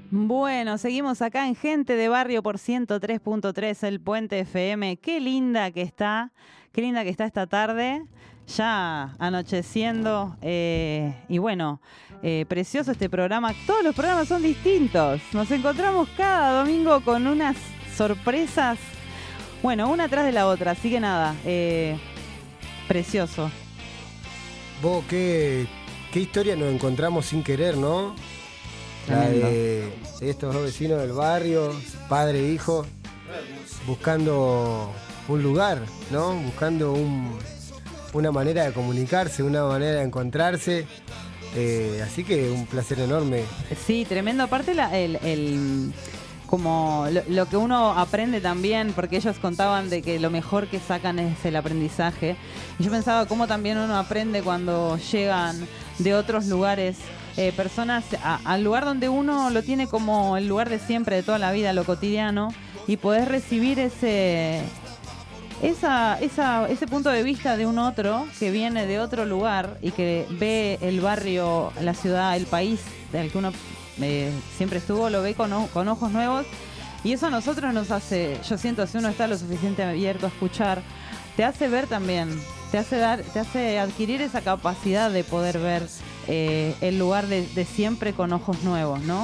Bueno, seguimos acá en Gente de Barrio por 103.3, el Puente FM. Qué linda que está esta tarde, ya anocheciendo. Y bueno, precioso este programa. Todos los programas son distintos. Nos encontramos cada domingo con unas sorpresas, bueno, una atrás de la otra. Así que nada, precioso. Vos, qué historia nos encontramos sin querer, ¿no? La de estos dos vecinos del barrio, padre e hijo, buscando un lugar, ¿no? Buscando una manera de comunicarse, una manera de encontrarse. Así que un placer enorme. Sí, tremendo. Aparte como lo que uno aprende también, porque ellos contaban de que lo mejor que sacan es el aprendizaje. Y yo pensaba cómo también uno aprende cuando llegan de otros lugares, personas al lugar donde uno lo tiene como el lugar de siempre, de toda la vida, lo cotidiano, y podés recibir ese punto de vista de un otro que viene de otro lugar y que ve el barrio, la ciudad, el país del que uno siempre estuvo, lo ve con ojos nuevos, y eso a nosotros nos hace, yo siento, si uno está lo suficiente abierto a escuchar, te hace ver también, te hace adquirir esa capacidad de poder ver el lugar de siempre con ojos nuevos, ¿no?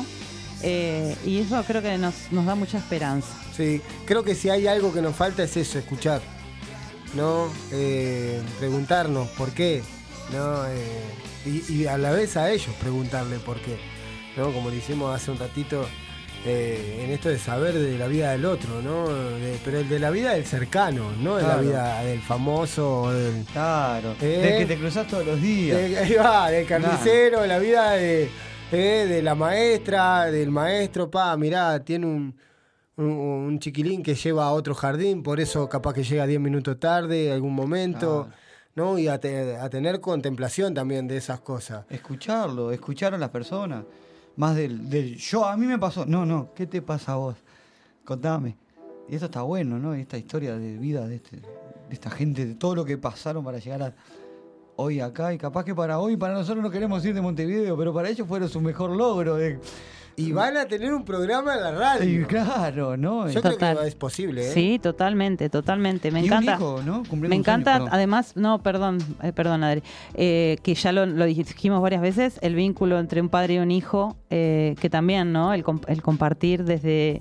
Y eso creo que nos da mucha esperanza. Sí, creo que si hay algo que nos falta es eso, escuchar, ¿no? Preguntarnos por qué, ¿no? Y a la vez a ellos preguntarle por qué, ¿no? Como le hicimos hace un ratito, en esto de saber de la vida del otro, ¿no? Pero de la vida del cercano, no de la vida del famoso. Claro, del que te cruzás todos los días. Ahí va, del carnicero, de la vida de la maestra, del maestro. Mirá, tiene un chiquilín que lleva a otro jardín, por eso capaz que llega 10 minutos tarde, algún momento, ¿no? Y a tener contemplación también de esas cosas. Escuchar a las personas. Más del yo, a mí me pasó. No, ¿qué te pasa a vos? Contame. Y esto está bueno, ¿no? Esta historia de vida de esta gente, de todo lo que pasaron para llegar a hoy acá. Y capaz que para nosotros no queremos ir de Montevideo, pero para ellos fueron su mejor logro. Y van a tener un programa en la radio. Y claro, ¿no? Yo creo que es posible, ¿eh? Sí, totalmente. Me y encanta. Un hijo, ¿no? Me encanta, además, perdón, Adri, que ya lo dijimos varias veces, el vínculo entre un padre y un hijo, que también, ¿no? El compartir desde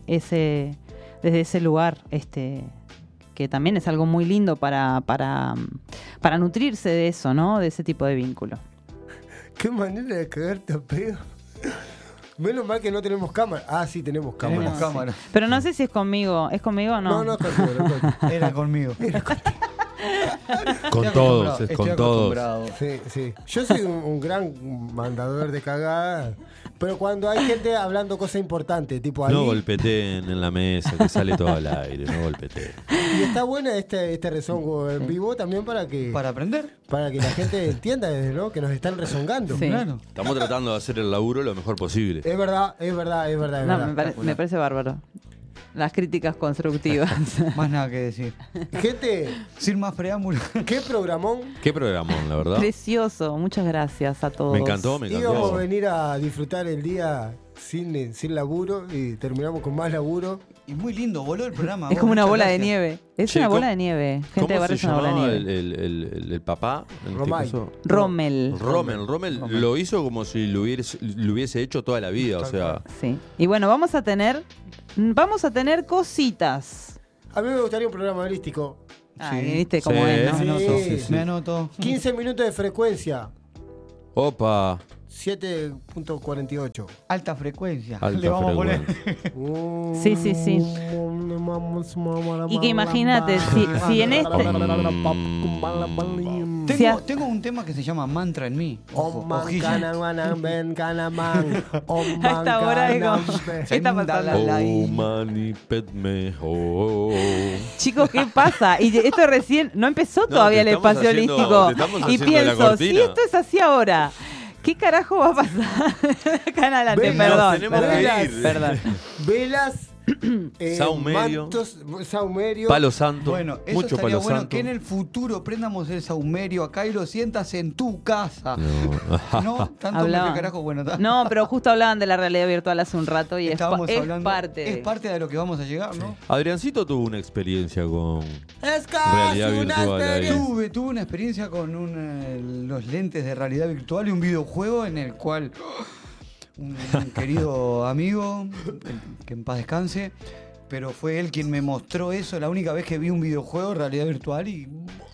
ese lugar, que también es algo muy lindo para nutrirse de eso, ¿no? De ese tipo de vínculo. Qué manera de cagarte a pedo. Menos mal que no tenemos cámara. Ah, sí, tenemos cámara. Tenemos cámara. Pero no sé si es conmigo. ¿Es conmigo o no? No, conmigo. Era conmigo. Con todos, es con todos. Sí. Yo soy un gran mandador de cagadas, pero cuando hay gente hablando cosas importantes, tipo ahí. No golpeteen en la mesa, que sale todo al aire, no golpeteen. Y está buena este rezongo en vivo también para aprender. Para que la gente entienda, ¿no? Que nos están rezongando. Sí. Claro. Estamos tratando de hacer el laburo lo mejor posible. Es verdad. No, me parece bárbaro. Las críticas constructivas. Más nada que decir. Gente, sin más preámbulos. ¿Qué programón? Qué programón, la verdad. Precioso, muchas gracias a todos. Me encantó. Íbamos a venir a disfrutar el día sin laburo y terminamos con más laburo. Y muy lindo, voló el programa. Es como una bola de nieve. Es una bola de nieve. Gente de barrio es una bola de nieve. El papá? Rommel. Rommel lo hizo como si lo hubiese hecho toda la vida, o sea. Sí. Y bueno, vamos a tener cositas. A mí me gustaría un programa holístico. Sí. ¿Viste cómo es? ¿No? Sí. Me anoto. 15 minutos de frecuencia. Opa. 7.48. Alta frecuencia. Le vamos a poner. Sí. Y que imagínate, si en este... Tengo un tema que se llama Mantra en mí. A esta hora es como... ¿Qué está pasando? Chicos, ¿qué pasa? Y esto recién... No empezó todavía el espacio holístico. Y pienso, si esto es así ahora... ¿Qué carajo va a pasar? Acá en adelante, perdón. Perdón. Velas Saumerio. Mantos, saumerio. Palo santo. Bueno, eso mucho estaría palo bueno santo. que en el futuro prendamos el saumerio acá y lo sientas en tu casa. No, tanto Hablaban. que carajo, bueno, No, pero justo hablaban de la realidad virtual hace un rato y es parte. Es parte de lo que vamos a llegar, ¿no? Adriancito tuvo una experiencia con Es casi realidad una virtual ahí. experiencia. Tuve una experiencia con los lentes de realidad virtual y un videojuego en el cual un querido amigo, que en paz descanse, pero fue él quien me mostró eso, la única vez que vi un videojuego de realidad virtual y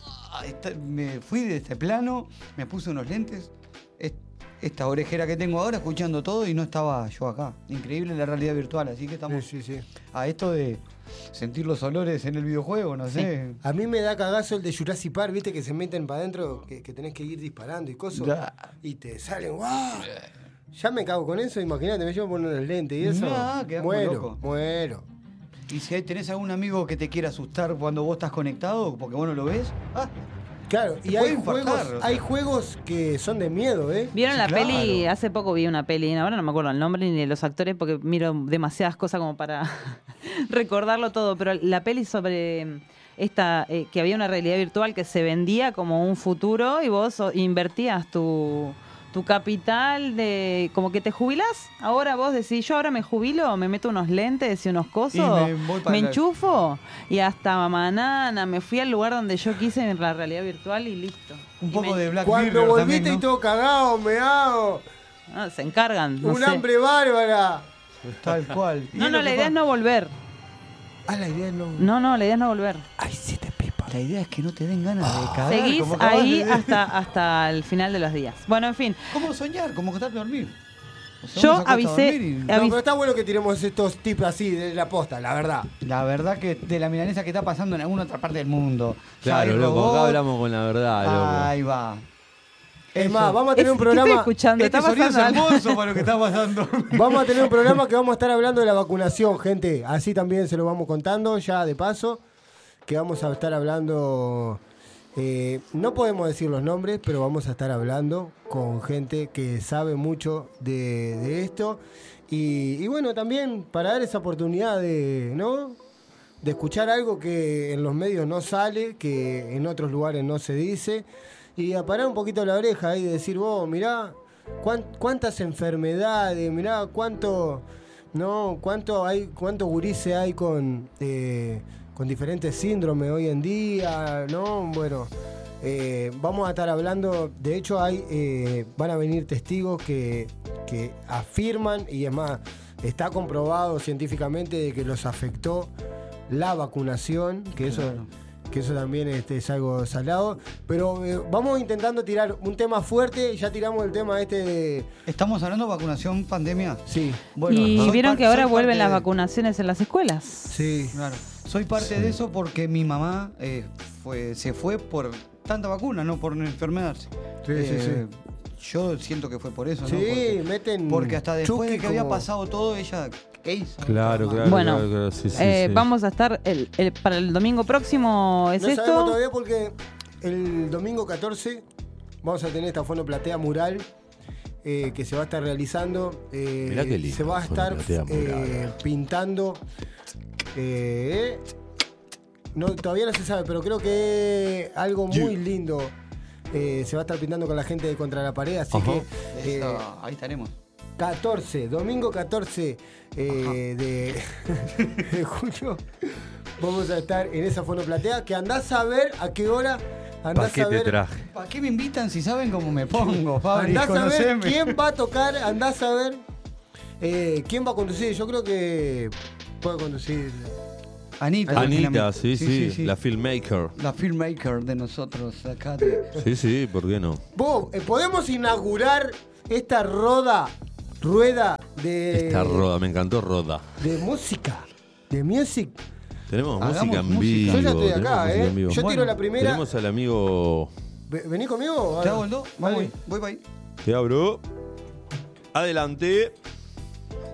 me fui de este plano, me puse unos lentes, esta orejera que tengo ahora escuchando todo y no estaba yo acá. Increíble la realidad virtual, así que estamos Sí. a esto de sentir los olores en el videojuego, no sé. A mí me da cagazo el de Jurassic Park, viste que se meten para adentro, que tenés que ir disparando y cosas. Ya. Y te salen, ¡guau! Ya me cago con eso, imagínate, me llevo a poner los lentes y eso. Nah, quedás como loco. Muero. Y si tenés algún amigo que te quiera asustar cuando vos estás conectado, porque vos no lo ves, Claro, Te y puede hay infartar, juegos, o sea. hay juegos que son de miedo, ¿eh? ¿Vieron Sí, la claro. peli? Hace poco vi una peli, ahora no me acuerdo el nombre ni de los actores porque miro demasiadas cosas como para recordarlo todo, pero la peli sobre esta que había una realidad virtual que se vendía como un futuro y vos invertías tu capital de como que te jubilás. Ahora vos decís, yo ahora me jubilo, me meto unos lentes y unos cosos, Y me voy para me la- enchufo y hasta mañana me fui al lugar donde yo quise en la realidad virtual y listo. un Y poco me- de Black Cuando Mirror volviste también, ¿no? y todo cagado, meado, se encargan. No un sé. hambre bárbara. Tal cual. Y No, lo la que idea es no volver. La idea no. No, la idea es no volver. Ay, sí te pipa. La idea es que no te den ganas de cagar. Seguís como acabas ahí de- hasta el final de los días. Bueno, en fin. ¿Cómo soñar? Como acostarte a dormir. O sea, Yo uno se acuesta a avisé- dormir y- No, pero está bueno que tiremos estos tips así de la posta, la verdad. La verdad que de la milanesa que está pasando en alguna otra parte del mundo. Ya Claro, hay loco, robot. acá hablamos con la verdad, loco. Ahí va. Es Eso. más, vamos a tener un ¿Qué estoy programa. escuchando? Este ¿Está sonido es pasando algo? hermoso para lo que está pasando. Vamos a tener un programa que vamos a estar hablando de la vacunación, gente. Así también se lo vamos contando ya de paso. Que vamos a estar hablando. No podemos decir los nombres, pero vamos a estar hablando con gente que sabe mucho de esto. Y bueno, también para dar esa oportunidad de, ¿no? De escuchar algo que en los medios no sale, que en otros lugares no se dice. Y a parar un poquito la oreja y decir, vos, mirá, cuántas enfermedades, mirá, cuánto gurises hay con diferentes síndromes hoy en día, ¿no? Bueno, vamos a estar hablando, de hecho van a venir testigos que afirman, y es más, está comprobado científicamente de que los afectó la vacunación, que eso... Claro. Que eso también es algo salado. Pero vamos intentando tirar un tema fuerte. Ya tiramos el tema de... Estamos hablando de vacunación, pandemia. Sí, Y soy vieron que ahora soy vuelven parte las de- vacunaciones en las escuelas. sí. Claro. Soy parte de eso porque mi mamá se fue por tanta vacuna, no por enfermarse. Sí. Yo siento que fue por eso, Sí, ¿no? meten Porque hasta después de chuki que había como- pasado todo, ella... ¿Qué hizo? Claro, Mamá. claro, Bueno, claro, sí, sí, sí. Vamos a estar para el domingo próximo. ¿Es No sabemos esto? todavía porque el domingo 14 vamos a tener esta fonoplatea mural que se va a estar realizando. Mirá qué lindo, se va a estar fonoplatea mural. pintando. No, todavía no se sabe, pero creo que algo muy lindo se va a estar pintando con la gente de Contra la Pared. Así Ajá. que Eso, ahí estaremos. domingo 14 de junio, vamos a estar en esa fonoplatea. Que andás a ver a qué hora. ¿Para Andás qué a te ver, traje? ¿Para qué me invitan si saben cómo me pongo, Fabri? andás a ver Conoceme. quién va a tocar. Andás a ver quién va a conducir. Yo creo que puede conducir. Anita. Anita, sí, la filmmaker. La filmmaker de nosotros acá. De... Sí, ¿por qué no? Vos, podemos inaugurar esta rueda de. Esta roda, me encantó roda. De música. De music. Tenemos Hagamos música en música. vivo. Yo ya estoy tenemos acá, música en vivo. Yo tiro Bueno, la primera. Tenemos al amigo. ¿Vení conmigo? ¿Te hago el do? Vale. Voy para ahí. Te abro. Adelante.